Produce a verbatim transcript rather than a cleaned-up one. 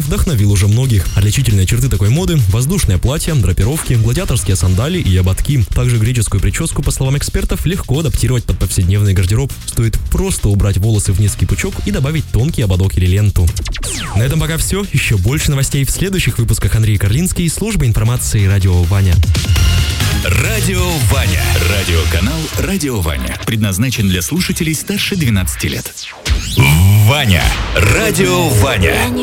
вдохновил уже многих. Отличительные черты такой моды – воздушное платье, драпировки, гладиаторские сандали и ободки. Также греческую прическу, по словам экспертов, легко адаптировать под повседневный гардероб. Стоит просто убрать волосы в низкий пучок и добавить тонкий ободок или ленту. На этом пока все. Еще больше новостей в следующих выпусках. Андрей Карлинский, служба информации «Радио Ваня». Радио Ваня. Радиоканал «Радио Ваня». Предназначен для слушателей старше двенадцати лет. Ваня. Радио Ваня.